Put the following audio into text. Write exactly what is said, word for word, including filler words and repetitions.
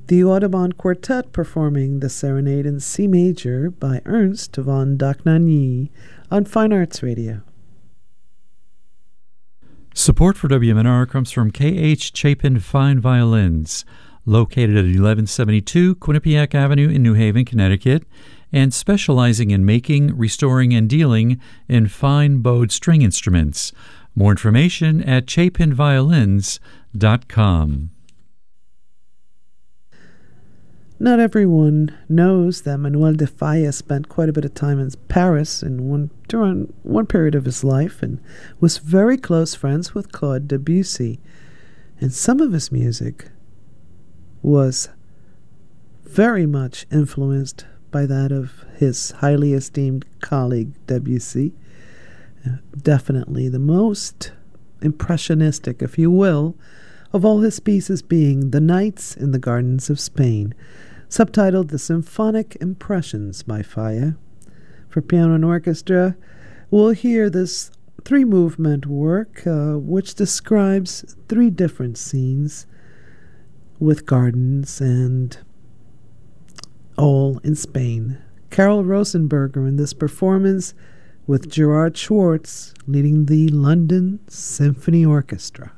The Audubon Quartet performing the Serenade in C major by Ernst von Dohnanyi on Fine Arts Radio. Support for W M N R comes from K H. Chapin Fine Violins, located at eleven seventy-two Quinnipiac Avenue in New Haven, Connecticut, and specializing in making, restoring, and dealing in fine bowed string instruments. More information at chapin violins dot com. Not everyone knows that Manuel de Falla spent quite a bit of time in Paris in one, during one period of his life and was very close friends with Claude Debussy. And some of his music was very much influenced by that of his highly esteemed colleague Debussy. Uh, definitely the most impressionistic, if you will, of all his pieces being The Nights in the Gardens of Spain, subtitled The Symphonic Impressions by Falla. For piano and orchestra, we'll hear this three-movement work uh, which describes three different scenes with gardens and all in Spain. Carol Rosenberger in this performance with Gerard Schwartz leading the London Symphony Orchestra.